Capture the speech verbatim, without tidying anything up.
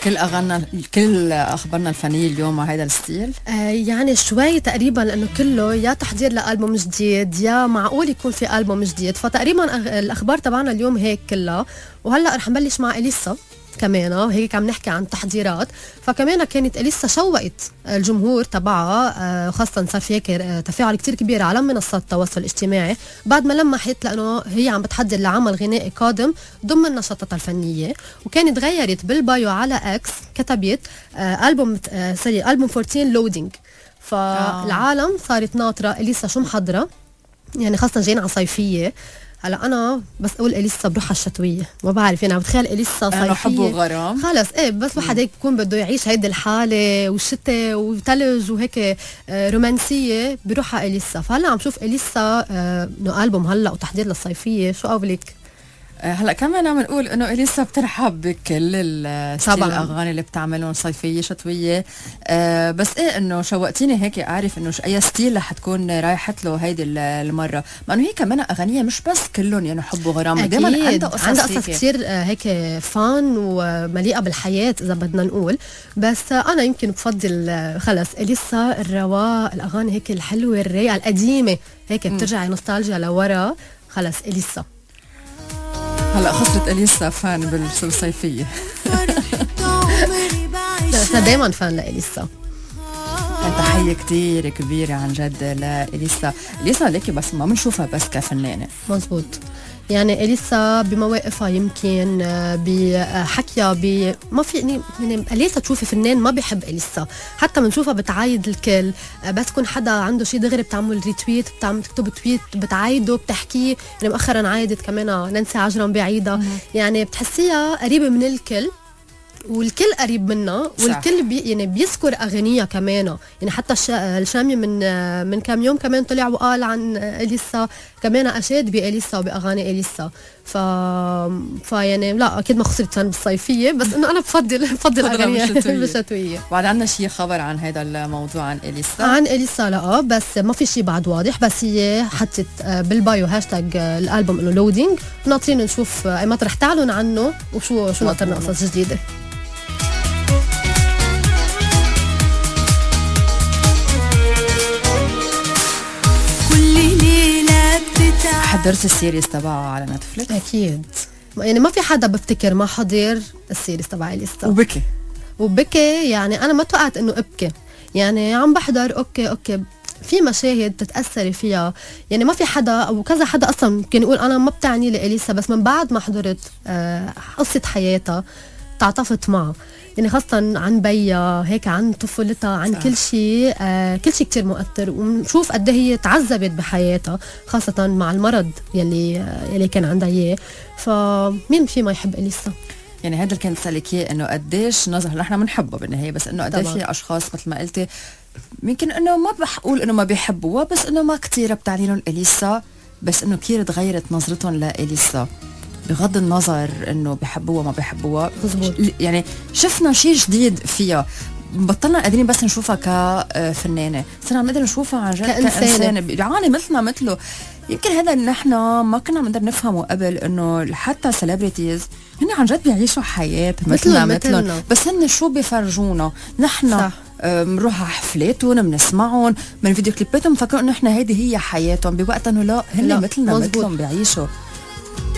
كل اغانينا كل اخبارنا الفنيه اليوم مع هذا الستيل؟ آه يعني شوي تقريبا، لانه كله يا تحضير لالبوم جديد يا معقول يكون في البوم جديد، فتقريبا الاخبار تبعنا اليوم هيك كلها. وهلا رح نبلش مع اليسا كمان، هيك عم نحكي عن تحضيرات. فكمان كانت اليسا شوقت الجمهور تبعها، خاصه صار في هيك تفاعل كتير كبير على منصات التواصل الاجتماعي بعد ما لمحت لانه هي عم بتحضر لعمل غنائي قادم ضمن نشاطاتها الفنيه. وكانت غيرت بالبايو على اكس كتبت البوم سوري البوم أربعتاشر لودينج. فالعالم صارت ناطره اليسا شو محضره، يعني خاصه جايين على صيفيه. هلا انا بس اقول اليسا بروحها الشتويه، ما بعرف يعني عم بتخيل اليسا صيفيه انا حب وغرام خلص ايه، بس واحد هيك يكون بده يعيش هيدي الحاله والشتاء وثلج وهيك رومانسيه بروحها اليسا. فهلا عم شوف اليسا انه البوم هلا وتحضير للصيفيه، شو قولك؟ هلا كمان عم نقول انه اليسا بترحب بكل الاغاني اللي بتعملهم صيفيه شتويه. أه بس ايه انه شوقتيني هيك اعرف انه اي ستيل رح تكون رايحت له هيدي المره، مع انه هي كمان اغانيها مش بس كلهم يعني حب وغرام، دائما عندها قصص عندها قصص كثير هيك فان ومليئه بالحياه اذا بدنا نقول. بس انا يمكن بفضل خلص اليسا الرواق، الاغاني هيك الحلوه الرايقه القديمه هيك بترجع نوستالجيا لورا. خلص اليسا هلا خسرت اليسا فان بالصيفيه. انا دائما فان لاليسا. تحيه كتير كبيره عن جد لاليسا. اليسا ليكي بس ما بنشوفها بس كفنانه. مزبوط، يعني اليسا بمواقفها يمكن بحكيها ب ما في يعني قليل تشوفي فنان ما بيحب اليسا، حتى بنشوفها بتعايد الكل. بس كون حدا عنده شيء دغري بتعمل ريتويت، بتعمل تكتب تويت بتعايده بتحكيه. يعني مؤخرا عايدت كمان نانسي عجرم بعيدها، يعني بتحسيها قريبه من الكل والكل قريب منها والكل بي يعني بيذكر اغانيها كمان. يعني حتى الشامي من من كم يوم كمان طلع وقال عن اليسا كمان، اشاد باليسا وباغاني اليسا. ف فيعني لا اكيد ما خسرت فن بالصيفيه، بس انه انا بفضل بفضل اغانيها بالشتويه. بعد عندنا شيء خبر عن هذا الموضوع عن اليسا؟ عن اليسا لا، بس ما في شيء بعد واضح. بس هي حطت بالبايو هاشتاج الالبوم انه لودينج، ناطرين نشوف اي متى رح تعلن عنه وشو شو ناطرنا قصص جديده. حضرت السيريز تبعه على نتفليكس؟ اكيد، يعني ما في حدا بفتكر ما حضر السيريز تبع اليسا وبكي وبكي. يعني انا ما توقعت انه ابكي، يعني عم بحضر اوكي اوكي في مشاهد تتاثري فيها. يعني ما في حدا او كذا حدا اصلا ممكن يقول انا ما بتعني لاليسا، بس من بعد ما حضرت آه قصه حياتها تعاطفت معها، يعني خاصة عن بيا هيك عن طفولتها عن صح. كل شيء آه كل شيء كتير مؤثر. ونشوف قد هي هي تعذبت بحياتها خاصة مع المرض يلي آه يلي كان عندها اياه. فمين في ما يحب اليسا؟ يعني هذا اللي كنت اسالك اياه، انه قديش نظر نحن بنحبها بالنهايه، بس انه قديش في اشخاص مثل ما قلتي يمكن انه ما بقول انه ما بيحبوها، بس انه ما كتير بتعني لهم اليسا، بس انه كتير تغيرت نظرتهم لاليسا بغض النظر انه بيحبوها ما بيحبوها. يعني شفنا شيء جديد فيها، بطلنا قادرين بس نشوفها كفنانه، صرنا عم نقدر نشوفها عن جد كإنسانة بيعاني مثلنا مثله. يمكن هذا اللي نحن ما كنا نقدر نفهمه قبل، انه حتى سيلبرتيز هن عن جد بيعيشوا حياه مثلنا مثلهم، بس هن شو بيفرجونا نحن بنروح على حفلاتهم بنسمعهم من فيديو كليباتهم، فكروا انه نحن هيدي هي حياتهم، بوقت انه لا هن مثلنا مثلهم بيعيشوا.